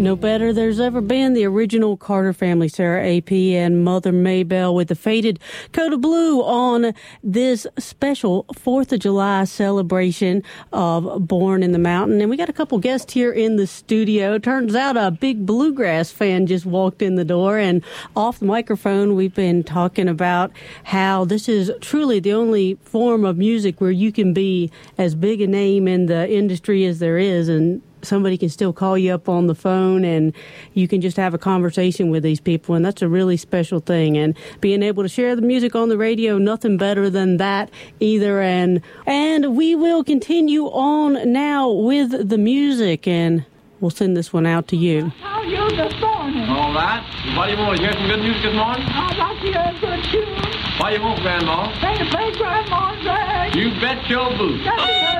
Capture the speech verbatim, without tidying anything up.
no better there's ever been. The original Carter family, Sarah A P and Mother Maybelle with the Faded Coat of Blue on this special fourth of July celebration of Born in the Mountain. And we got a couple guests here in the studio. Turns out a big bluegrass fan just walked in the door, and off the microphone we've been talking about how this is truly the only form of music where you can be as big a name in the industry as there is, and somebody can still call you up on the phone and you can just have a conversation with these people, and that's a really special thing. And being able to share the music on the radio, nothing better than that either. And and we will continue on now with the music, and we'll send this one out to you. How are you this morning? All right. What do you want? You hear some good music this morning? I'd like to hear a good tune. What do you want, Grandma? Play, play Grandma's Rag. You bet your boots. That's